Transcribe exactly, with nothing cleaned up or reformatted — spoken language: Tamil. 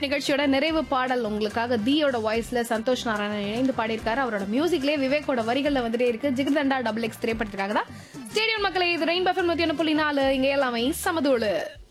நிகழ்ச்சியோட நிறைவு பாடல் உங்களுக்காக தீயோட வாய்ஸ்ல சந்தோஷ் நாராயணன் இணைந்து பாடியிருக்காரு. அவரோட மியூசிக்லயே விவேக்கோட வரிகள்ல வந்துட்டே இருக்கு. ஜிகதண்டா டபுள் எக்ஸ் திரைப்படத்துக்காக தான். ஸ்டேடியம் மக்களே, இது ரெயின் பஃபர் நூத்தி ஒன்று புள்ளி நாலு. இங்க எல்லாமே சமதூளு.